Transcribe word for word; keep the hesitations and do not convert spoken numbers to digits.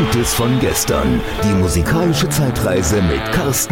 Gutes von gestern. Die musikalische Zeitreise mit Carsten